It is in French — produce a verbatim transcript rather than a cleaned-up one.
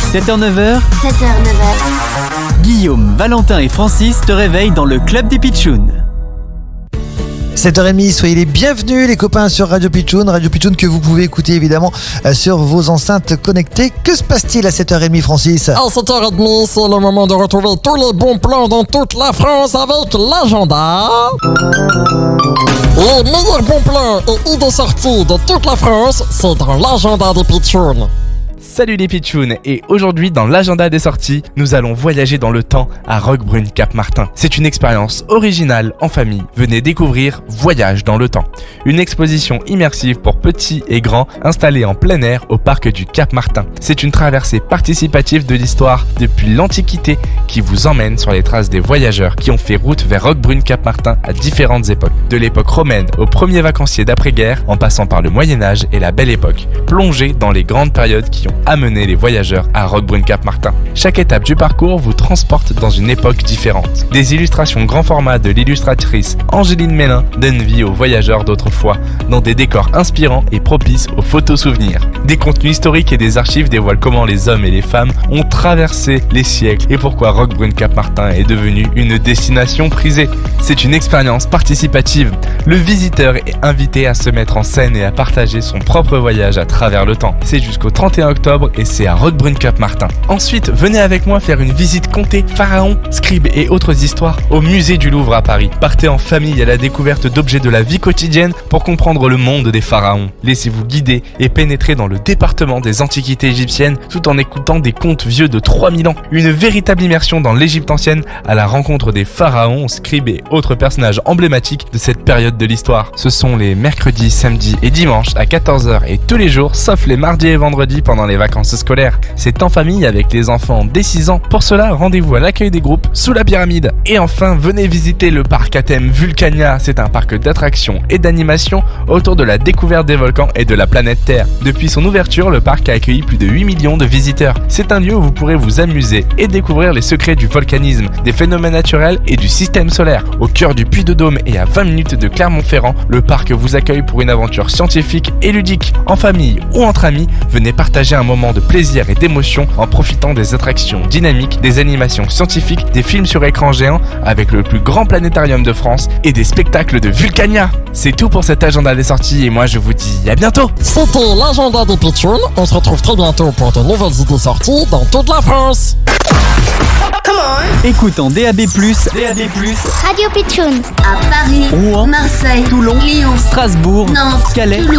sept heures neuf heures, sept heures neuf heures. Guillaume, Valentin et Francis te réveillent dans le club des Pitchouns. sept heures trente, soyez les bienvenus les copains sur Radio Pitchoun. Radio Pitchoun que vous pouvez écouter évidemment sur vos enceintes connectées. Que se passe-t-il à sept heures trente, Francis? À sept heures trente, c'est le moment de retrouver tous les bons plans dans toute la France avec l'agenda. Les meilleurs bons plans et idées sorties de toute la France, c'est dans l'agenda des Pitchouns. Salut les Pitchouns, et aujourd'hui dans l'agenda des sorties, nous allons voyager dans le temps à Roquebrune Cap Martin. C'est une expérience originale en famille. Venez découvrir Voyage dans le temps, une exposition immersive pour petits et grands installée en plein air au parc du Cap Martin. C'est une traversée participative de l'histoire depuis l'Antiquité qui vous emmène sur les traces des voyageurs qui ont fait route vers Roquebrune Cap Martin à différentes époques. De l'époque romaine aux premiers vacanciers d'après-guerre, en passant par le Moyen-Âge et la Belle Époque. Plongez dans les grandes périodes qui ont amener les voyageurs à Roquebrune Cap Martin. Chaque étape du parcours vous transporte dans une époque différente. Des illustrations grand format de l'illustratrice Angéline Mélin donnent vie aux voyageurs d'autrefois, dans des décors inspirants et propices aux photos souvenirs. Des contenus historiques et des archives dévoilent comment les hommes et les femmes ont traversé les siècles et pourquoi Roquebrune Cap Martin est devenue une destination prisée. C'est une expérience participative. Le visiteur est invité à se mettre en scène et à partager son propre voyage à travers le temps. C'est jusqu'au trente et un octobre et c'est à Roquebrune Cap Martin. Ensuite, venez avec moi faire une visite conter pharaons, scribes et autres histoires au musée du Louvre à Paris. Partez en famille à la découverte d'objets de la vie quotidienne pour comprendre le monde des pharaons. Laissez-vous guider et pénétrer dans le département des antiquités égyptiennes tout en écoutant des contes vieux de trois mille ans. Une véritable immersion dans l'Égypte ancienne à la rencontre des pharaons, scribes et autres personnages emblématiques de cette période de l'histoire. Ce sont les mercredis, samedis et dimanches à quatorze heures et tous les jours sauf les mardis et vendredis pendant les vacances scolaires. C'est en famille avec les enfants dès six ans. Pour cela, rendez-vous à l'accueil des groupes sous la pyramide. Et enfin, venez visiter le parc à thème Vulcania. C'est un parc d'attractions et d'animation autour de la découverte des volcans et de la planète Terre. Depuis son ouverture, le parc a accueilli plus de huit millions de visiteurs. C'est un lieu où vous pourrez vous amuser et découvrir les secrets du volcanisme, des phénomènes naturels et du système solaire. Au cœur du Puy-de-Dôme et à vingt minutes de Clermont-Ferrand, le parc vous accueille pour une aventure scientifique et ludique. En famille ou entre amis, venez partager un moment de plaisir et d'émotion en profitant des attractions dynamiques, des animations scientifiques, des films sur écran géant avec le plus grand planétarium de France et des spectacles de Vulcania. C'est tout pour cet agenda des sorties et moi je vous dis à bientôt. C'était l'agenda des Pitchouns. On se retrouve très bientôt pour de nouvelles idées sorties dans toute la France. Écoute en D A B plus, D A B plus, Radio Pitchoun à Paris, Rouen, Marseille, Toulon, Lyon, Strasbourg, Nantes, Calais Toulouse.